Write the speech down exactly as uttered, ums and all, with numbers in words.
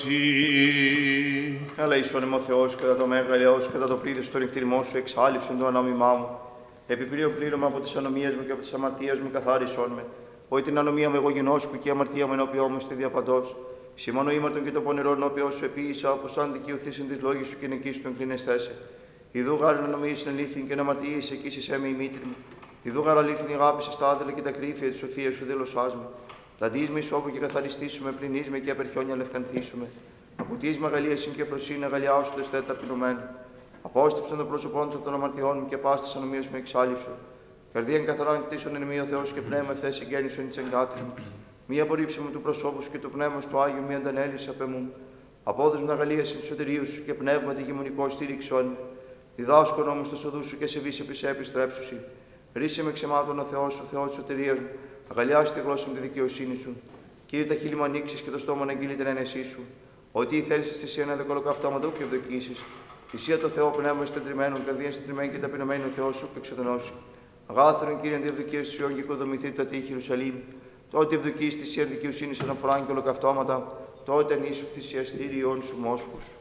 Αλλά ίσον ο Θεός κατά το μέγα ελαιός, κατά το πλήθος των εκτιρμών σου, εξάλληψον το ανόμημά μου. Επιπλέον πλήρωμα από τις ανομίες μου και από τις αμαρτίες μου, καθάρισον με. Όχι την ανομία μου εγώ γενόσκου και η αμαρτία μου ενώπιό μου στη διαπαντός. Σημώνω ήμαρτον και το πονηρό ενώπιό σου επίησα, όπως αν δικαιωθήσιν της λόγης σου και νεκής του εγκλίνεσθέσαι. Ιδού γάριν ανομίες εν αλήθην και να αμαρτίες εκείς εμέ η μήτρη μου. Ιδού γάρ αλήθην η αγάπη στα άδελα και τα κρύφια της σοφίας σου δήλωσάς με. Λαντής με ισόπου και καθαριστήσουμε, πληνείς με και απερχιόνια λευκανθήσουμε. Απουτείς με αγαλίασιν και φροσύνη, αγαλιάσου το εστέ ταπεινωμένου. Απόστεψαν το πρόσωπόν σου των αμαρτιών μου και πάστης ανομίας μου εξάλληψον. Καρδίαν καθαράν κτίσον εν μία ο Θεός και πνεύμα ευθές εγγέννησον εις εγκάτριν. Μία απορρίψη μου του προσώπου σου και του πνεύματος του Άγιου, μία αντανέλυση απ' εμού. Απόδεσμη να αγαλίασιν του σωτηρίου σου και πνεύμα τη γημονικό στήριξον. Διδάσκον όμως το σοδού σου και σε βίση επί σε επιστρέψουσι. Ρίσε με ξεμάτων ο Θεός, ο Θεός της σωτηρίας μου. Αγαλιάσει τη γλώσσα με τη δικαιοσύνη σου. Κύριε, τα χείλη μου ανοίξεις και το στόμα να αγγείλει την ένεσή σου. Ότι θέλεις στη θυσία να δεκολοκαυτώματο και ευδοκίσεις. Θυσία το Θεό πνεύμα στεντριμμένων, καρδία στεντριμμένη και ταπεινωμένη ο Θεός σου και εξοδονώσει. Αγάθρον κύριε αντιευδοκία στη Ιών και οικοδομηθεί το ατύχη Ιερουσαλήμ. Τότε ευδοκείς θυσία δικαιοσύνη αναφοράν και ολοκαυτώματα. Τότε ανήσου θυσιαστήριον σου μόσχους.